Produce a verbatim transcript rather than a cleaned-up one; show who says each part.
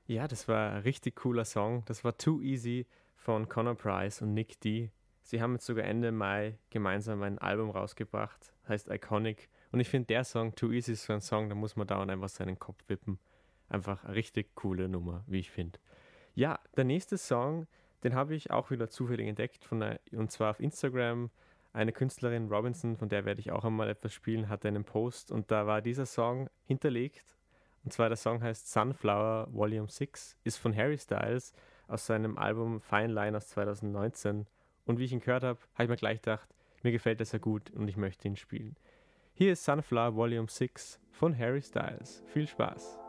Speaker 1: Ja, das war ein richtig cooler Song. Das war Too Easy von Conor Price und Nick D. Sie haben jetzt sogar Ende Mai gemeinsam ein Album rausgebracht, heißt Iconic. Und ich finde, der Song Too Easy ist so ein Song, da muss man dauernd einfach seinen Kopf wippen. Einfach eine richtig coole Nummer, wie ich finde. Ja, der nächste Song, den habe ich auch wieder zufällig entdeckt, von einer, und zwar auf Instagram. Eine Künstlerin, Robinson, von der werde ich auch einmal etwas spielen, hatte einen Post und da war dieser Song hinterlegt. Und zwar der Song heißt Sunflower Volume sechs, ist von Harry Styles aus seinem Album Fine Line aus zwanzig neunzehn. Und wie ich ihn gehört habe, habe ich mir gleich gedacht, mir gefällt er sehr gut und ich möchte ihn spielen. Hier ist Sunflower Volume sechs von Harry Styles. Viel Spaß!